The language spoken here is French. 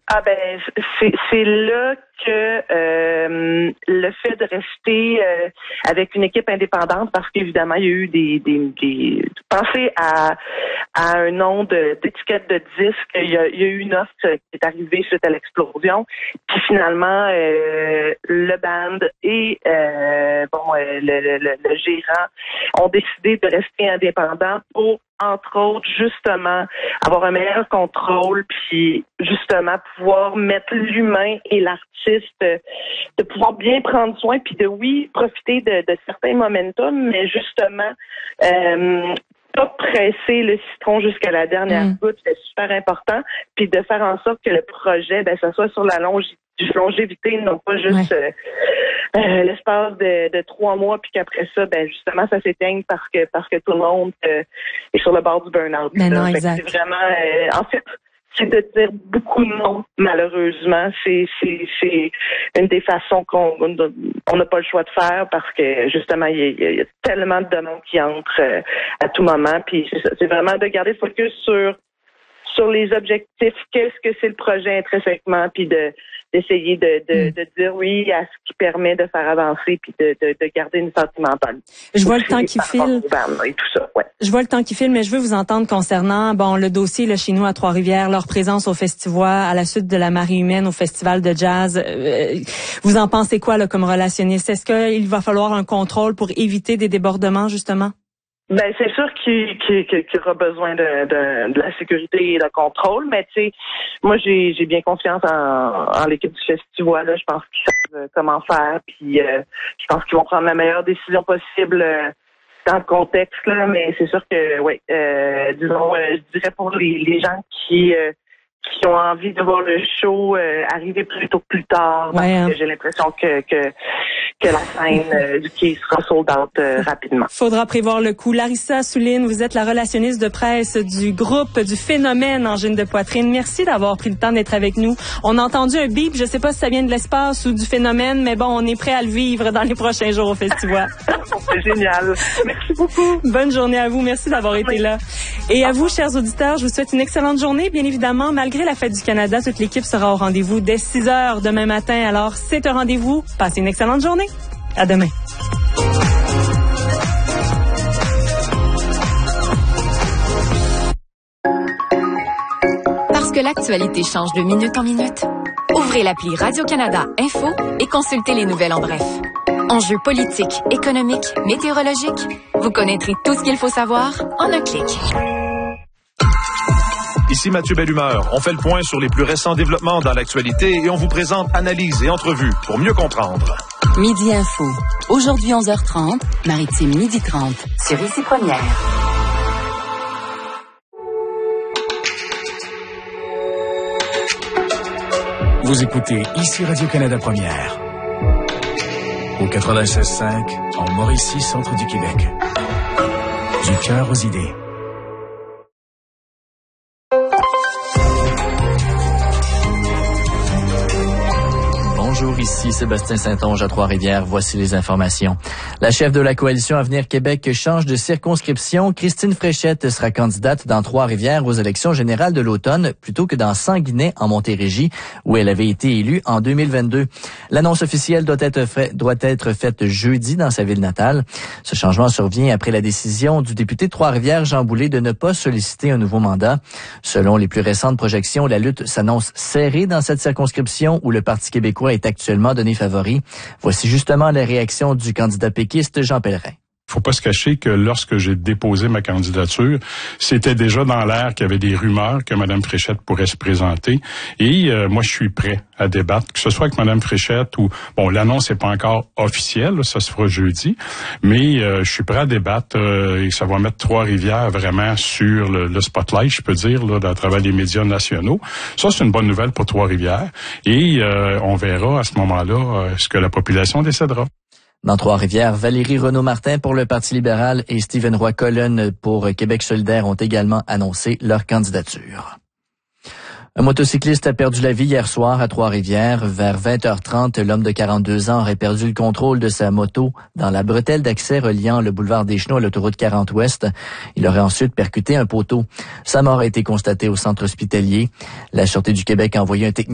Ah ben c'est là que le fait de rester avec une équipe indépendante, parce qu'évidemment il y a eu des pensez à un nom d'étiquette de disque, il y a eu une offre qui est arrivée suite à l'explosion, puis finalement le band et le gérant ont décidé de rester indépendants pour, entre autres, justement, avoir un meilleur contrôle, puis justement pouvoir mettre l'humain et l'artiste, de pouvoir bien prendre soin, puis de, oui, profiter de certains momentum, mais justement, pas presser le citron jusqu'à la dernière goutte, c'est super important, puis de faire en sorte que le projet, ça soit sur la longévité, non pas juste l'espace de 3 mois, puis qu'après ça, justement, ça s'éteigne parce que tout le monde est sur le bord du burn-out. Non, exact. C'est vraiment, en fait, c'est de dire beaucoup de non, malheureusement. C'est une des façons qu'on n'a pas le choix de faire parce que, justement, il y a tellement de demandes qui entrent à tout moment. Puis c'est vraiment de garder le focus sur les objectifs, qu'est-ce que c'est le projet intrinsèquement, puis d'essayer de dire oui à ce qui permet de faire avancer, puis de garder une sentimentale. Je vois le temps qui file. Et tout ça, ouais. Je vois le temps qui file, mais je veux vous entendre concernant le dossier là, chez nous à Trois-Rivières, leur présence au Festivois, à la suite de la Marée humaine au Festival de jazz. Vous en pensez quoi là, comme relationniste? Est-ce qu'il va falloir un contrôle pour éviter des débordements, justement? C'est sûr qu'il y aura besoin de la sécurité et de contrôle, mais tu sais, moi j'ai bien confiance en l'équipe du festival. Là, je pense qu'ils savent comment faire, puis je pense qu'ils vont prendre la meilleure décision possible dans le contexte là. Mais c'est sûr que disons, je dirais pour les gens qui ont envie de voir le show arriver plutôt plus tard, parce que j'ai l'impression que la scène du quai sera sold out rapidement. Faudra prévoir le coup. Larissa Souline, vous êtes la relationniste de presse du groupe du Phénomène Angine de poitrine. Merci d'avoir pris le temps d'être avec nous. On a entendu un bip, je sais pas si ça vient de l'espace ou du phénomène, mais bon, on est prêt à le vivre dans les prochains jours au festival. C'est génial. Merci beaucoup. Bonne journée à vous. Merci d'avoir été là. Et à vous, chers auditeurs, je vous souhaite une excellente journée. Bien évidemment, malgré la fête du Canada, toute l'équipe sera au rendez-vous dès 6h demain matin. Alors, c'est un rendez-vous. Passez une excellente journée. À demain. Parce que l'actualité change de minute en minute, ouvrez l'appli Radio-Canada Info et consultez les nouvelles en bref. Enjeux politiques, économiques, météorologiques, vous connaîtrez tout ce qu'il faut savoir en un clic. Ici Mathieu Bellumeur. On fait le point sur les plus récents développements dans l'actualité et on vous présente analyses et entrevues pour mieux comprendre. Midi Info. Aujourd'hui 11h30, Maritime 12h30 sur Ici Première. Vous écoutez Ici Radio-Canada Première. Au 96.5, en Mauricie, centre du Québec. Du cœur aux idées. Bonjour, ici Sébastien Saint-Onge à Trois-Rivières. Voici les informations. La chef de la coalition Avenir Québec change de circonscription. Christine Fréchette sera candidate dans Trois-Rivières aux élections générales de l'automne plutôt que dans Sanguinet en Montérégie où elle avait été élue en 2022. L'annonce officielle doit être faite jeudi dans sa ville natale. Ce changement survient après la décision du député de Trois-Rivières, Jean Boulet, de ne pas solliciter un nouveau mandat. Selon les plus récentes projections, la lutte s'annonce serrée dans cette circonscription où le Parti québécois est actuellement donné favori. Voici justement la réaction du candidat péquiste Jean Pellerin. Faut pas se cacher que lorsque j'ai déposé ma candidature, c'était déjà dans l'air qu'il y avait des rumeurs que Mme Fréchette pourrait se présenter. Et moi, je suis prêt à débattre, que ce soit avec Mme Fréchette ou... Bon, l'annonce n'est pas encore officielle, ça se fera jeudi, mais je suis prêt à débattre et ça va mettre Trois-Rivières vraiment sur le spotlight, je peux dire, là, à travers les médias nationaux. Ça, c'est une bonne nouvelle pour Trois-Rivières et on verra à ce moment-là ce que la population décidera. Dans Trois-Rivières, Valérie Renaud-Martin pour le Parti libéral et Stephen Roy-Colonne pour Québec solidaire ont également annoncé leur candidature. Un motocycliste a perdu la vie hier soir à Trois-Rivières. Vers 20h30, l'homme de 42 ans aurait perdu le contrôle de sa moto dans la bretelle d'accès reliant le boulevard des Chenaux à l'autoroute 40 Ouest. Il aurait ensuite percuté un poteau. Sa mort a été constatée au centre hospitalier. La Sûreté du Québec a envoyé un technicien